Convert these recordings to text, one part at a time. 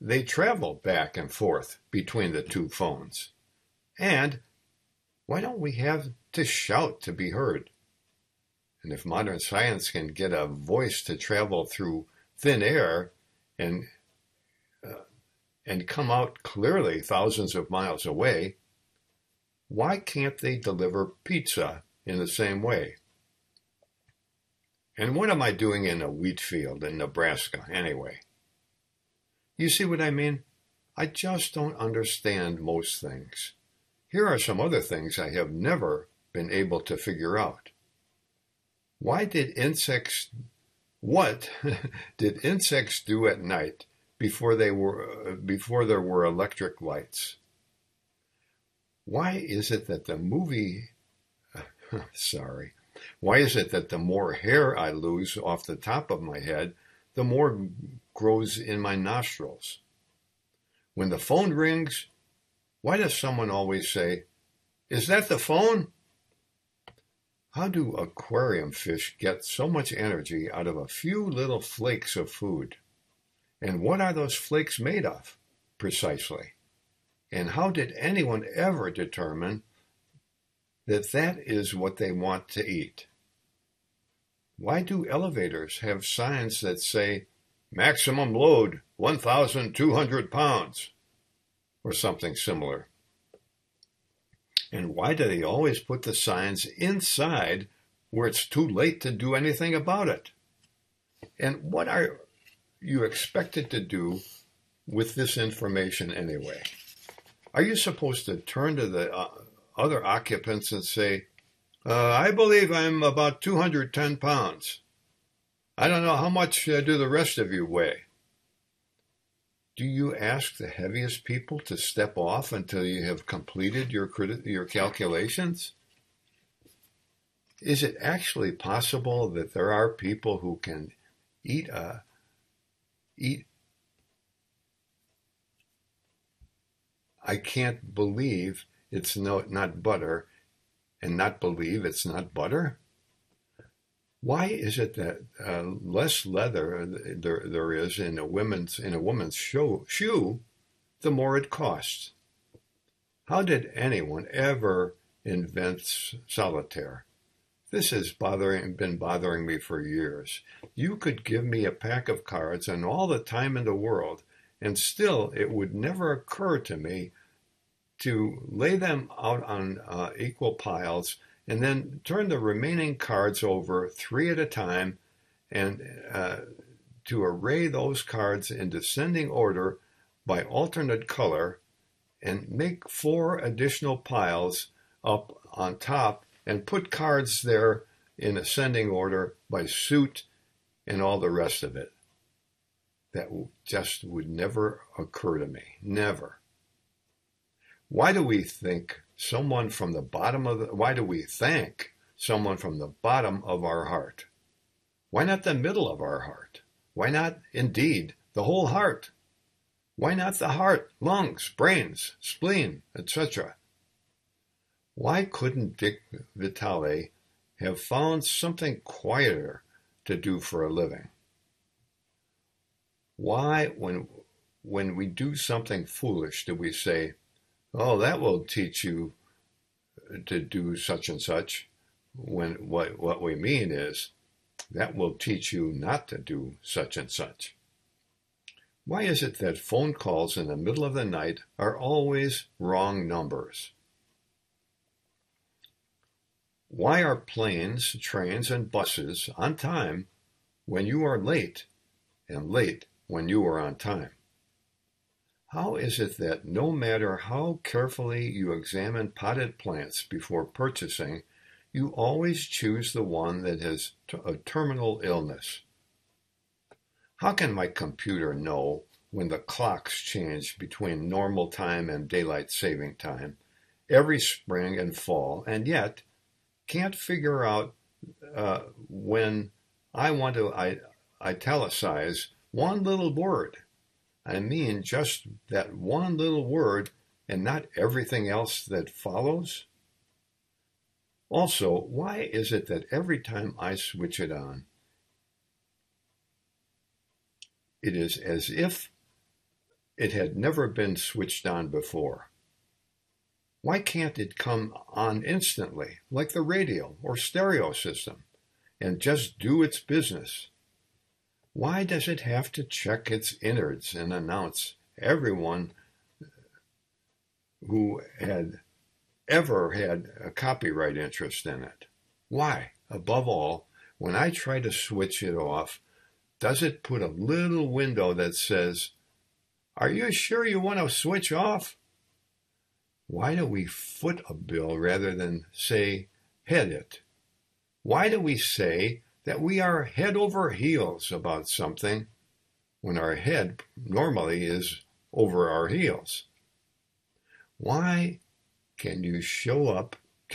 they travel back and forth between the two phones? And why don't we have to shout to be heard? And if modern science can get a voice to travel through thin air and come out clearly thousands of miles away, why can't they deliver pizza in the same way? And what am I doing in a wheat field in Nebraska anyway? You see what I mean? I just don't understand most things. Here are some other things I have never been able to figure out. What did insects do at night before there were electric lights? Why is it that the more hair I lose off the top of my head, the more grows in my nostrils? When the phone rings, why does someone always say, "Is that the phone?" How do aquarium fish get so much energy out of a few little flakes of food? And what are those flakes made of, precisely? And how did anyone ever determine that that is what they want to eat? Why do elevators have signs that say, "Maximum load, 1,200 pounds," or something similar? And why do they always put the signs inside where it's too late to do anything about it? And what are you expected to do with this information anyway? Are you supposed to turn to the other occupants and say, "I believe I'm about 210 pounds. I don't know, how much do the rest of you weigh?" Do you ask the heaviest people to step off until you have completed your calculations? Is it actually possible that there are people who can eat I can't believe it's not butter, and not believe it's not butter? Why is it that less leather there is in a woman's shoe, the more it costs? How did anyone ever invent solitaire? This has been bothering me for years. You could give me a pack of cards and all the time in the world, and still it would never occur to me to lay them out on equal piles and then turn the remaining cards over 3 at a time and to array those cards in descending order by alternate color and make 4 additional piles up on top and put cards there in ascending order by suit and all the rest of it. That just would never occur to me. Never. Why do we thank someone from the bottom of our heart? Why not the middle of our heart? Why not, indeed, the whole heart? Why not the heart, lungs, brains, spleen, etc.? Why couldn't Dick Vitale have found something quieter to do for a living? Why, when we do something foolish, do we say, "Oh, that will teach you to do such and such," when what we mean is, "That will teach you not to do such and such"? Why is it that phone calls in the middle of the night are always wrong numbers? Why are planes, trains, and buses on time when you are late, and late when you are on time? How is it that no matter how carefully you examine potted plants before purchasing, you always choose the one that has a terminal illness? How can my computer know when the clocks change between normal time and daylight saving time every spring and fall, and yet can't figure out when I want to italicize one little word? I mean, just that one little word and not everything else that follows? Also, why is it that every time I switch it on, it is as if it had never been switched on before. Why can't it come on instantly, like the radio or stereo system, and just do its business? Why does it have to check its innards and announce everyone who had ever had a copyright interest in it? Why, above all, when I try to switch it off, does it put a little window that says, "Are you sure you want to switch off?" Why do we foot a bill rather than say, head it? Why do we say that we are head over heels about something when our head normally is over our heels? Why can you slow up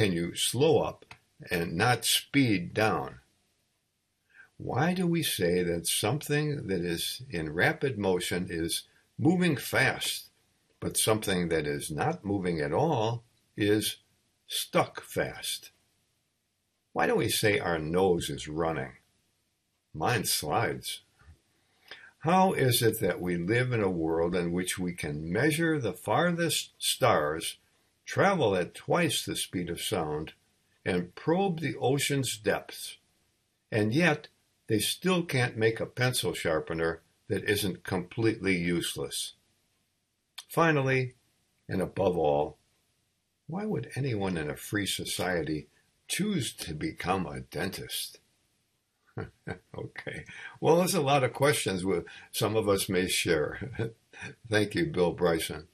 and not speed down? Why do we say that something that is in rapid motion is moving fast, but something that is not moving at all is stuck fast? Why do we say our nose is running? Mine slides. How is it that we live in a world in which we can measure the farthest stars, travel at twice the speed of sound, and probe the ocean's depths, and yet they still can't make a pencil sharpener that isn't completely useless? Finally, and above all, why would anyone in a free society choose to become a dentist? Okay. Well, there's a lot of questions some of us may share. Thank you, Bill Bryson.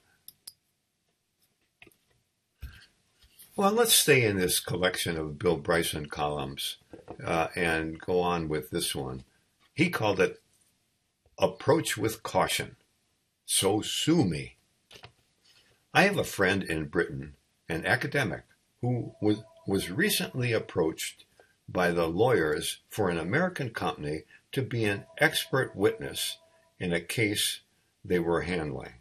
Well, let's stay in this collection of Bill Bryson columns and go on with this one. He called it Approach with Caution. So sue me. I have a friend in Britain, an academic, who was recently approached by the lawyers for an American company to be an expert witness in a case they were handling.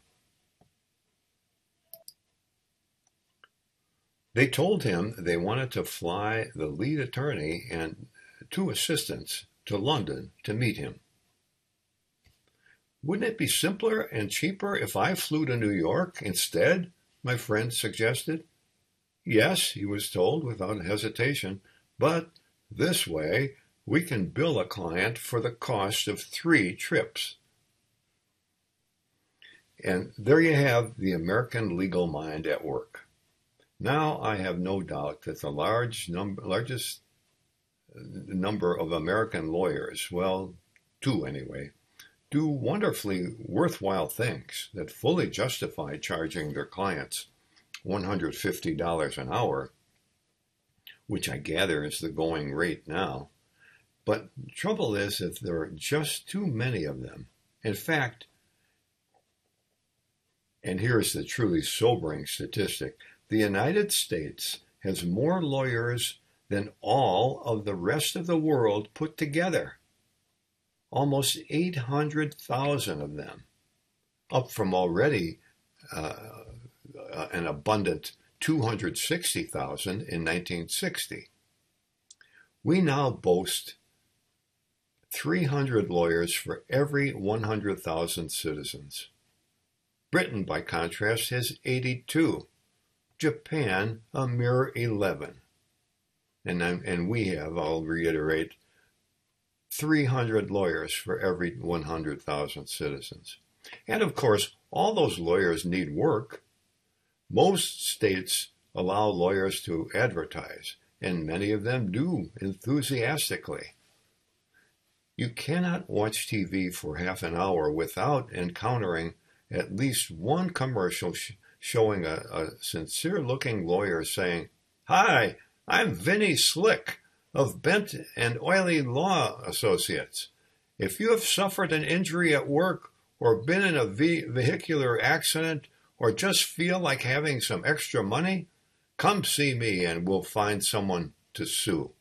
They told him they wanted to fly the lead attorney and two assistants to London to meet him. "Wouldn't it be simpler and cheaper if I flew to New York instead?" my friend suggested. "Yes," he was told without hesitation, "but this way we can bill a client for the cost of 3 trips. And there you have the American legal mind at work. Now I have no doubt that the largest number of American lawyers, well, 2 anyway, do wonderfully worthwhile things that fully justify charging their clients $150 an hour, which I gather is the going rate now. But the trouble is that there are just too many of them. In fact, and here's the truly sobering statistic, the United States has more lawyers than all of the rest of the world put together. Almost 800,000 of them, up from already an abundant 260,000 in 1960. We now boast 300 lawyers for every 100,000 citizens. Britain, by contrast, has 82. Japan, a mere 11. And we have, I'll reiterate, 300 lawyers for every 100,000 citizens. And of course, all those lawyers need work. Most states allow lawyers to advertise, and many of them do enthusiastically. You cannot watch TV for half an hour without encountering at least one commercial showing a sincere-looking lawyer saying, "Hi, I'm Vinny Slick of Bent and Oily Law Associates. If you have suffered an injury at work or been in a vehicular accident or just feel like having some extra money, come see me and we'll find someone to sue."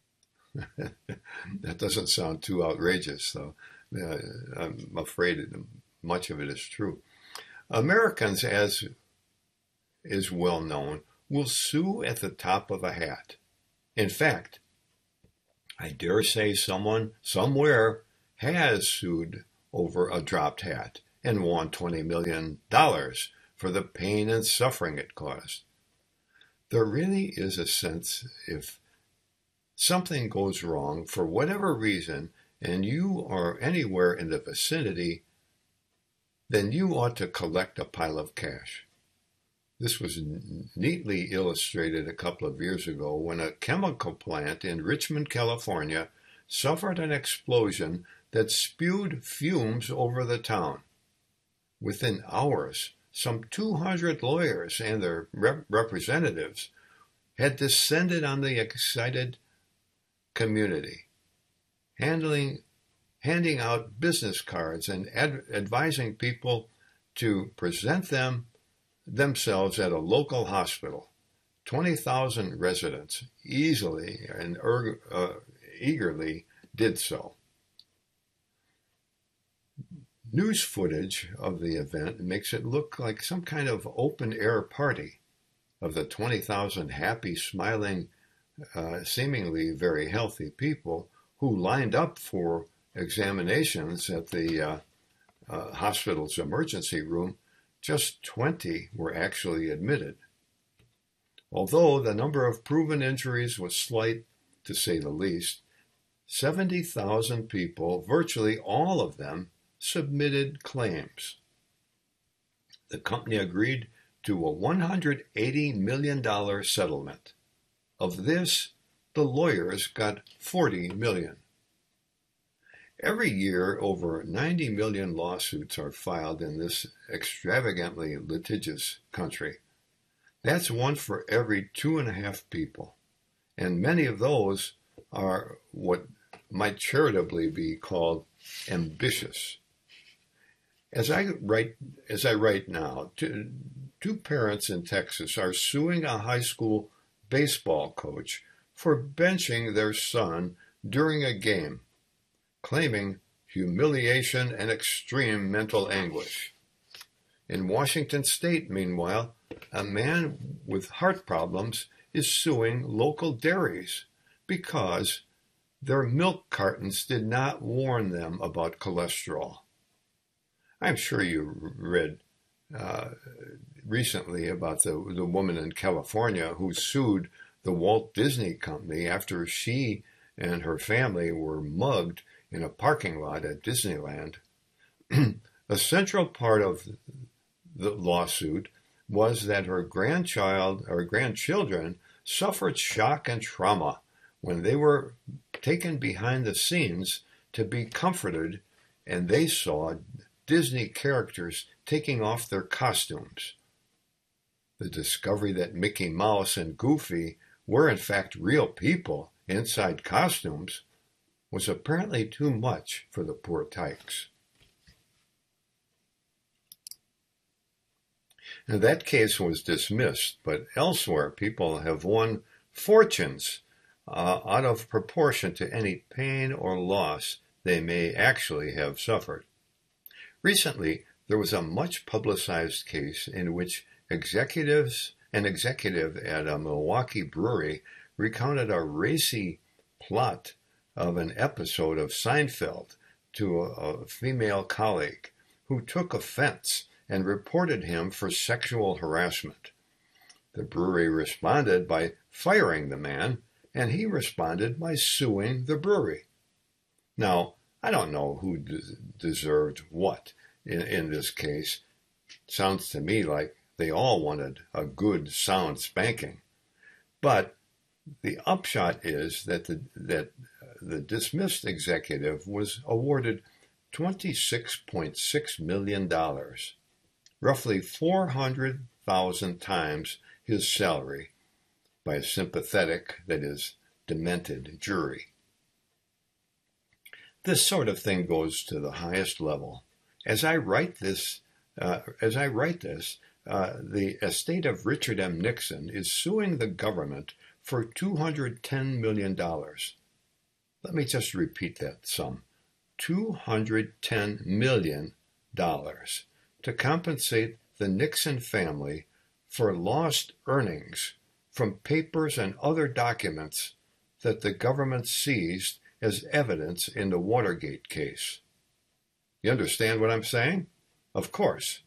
That doesn't sound too outrageous, though. I'm afraid much of it is true. Americans, as is well known, will sue at the top of a hat. In fact, I dare say someone somewhere has sued over a dropped hat, and won $20 million for the pain and suffering it caused. There really is a sense if something goes wrong for whatever reason and you are anywhere in the vicinity, then you ought to collect a pile of cash. This was neatly illustrated a couple of years ago when a chemical plant in Richmond, California, suffered an explosion that spewed fumes over the town. Within hours, some 200 lawyers and their representatives had descended on the excited community, handing out business cards and advising people to present themselves at a local hospital. 20,000 residents easily and eagerly did so. News footage of the event makes it look like some kind of open-air party of the 20,000 happy, smiling, seemingly very healthy people who lined up for examinations at the hospital's emergency room. Just 20 were actually admitted. Although the number of proven injuries was slight, to say the least, 70,000 people, virtually all of them, submitted claims. The company agreed to a $180 million settlement. Of this, the lawyers got $40 million. Every year, over 90 million lawsuits are filed in this extravagantly litigious country. That's one for every 2.5 people, and many of those are what might charitably be called ambitious. As I write now, two parents in Texas are suing a high school baseball coach for benching their son during a game, claiming humiliation and extreme mental anguish. In Washington state, meanwhile, a man with heart problems is suing local dairies because their milk cartons did not warn them about cholesterol. I'm sure you read recently about the woman in California who sued the Walt Disney Company after she and her family were mugged in a parking lot at Disneyland. A central part of the lawsuit was that her grandchildren suffered shock and trauma when they were taken behind the scenes to be comforted, and they saw Disney characters taking off their costumes. The discovery that Mickey Mouse and Goofy were in fact real people inside costumes was apparently too much for the poor tykes. Now, that case was dismissed, but elsewhere people have won fortunes out of proportion to any pain or loss they may actually have suffered. Recently, there was a much publicized case in which an executive at a Milwaukee brewery recounted a racy plot of an episode of Seinfeld to a female colleague who took offense and reported him for sexual harassment. The brewery responded by firing the man, and he responded by suing the brewery. Now, I don't know who deserved what in this case. Sounds to me like they all wanted a good, sound spanking. But the upshot is that the dismissed executive was awarded $26.6 million, roughly 400,000 times his salary, by a sympathetic, that is, demented jury. This sort of thing goes to the highest level. As I write this, the estate of Richard M. Nixon is suing the government for $210 million. Let me just repeat that sum. $210 million to compensate the Nixon family for lost earnings from papers and other documents that the government seized as evidence in the Watergate case. You understand what I'm saying? Of course.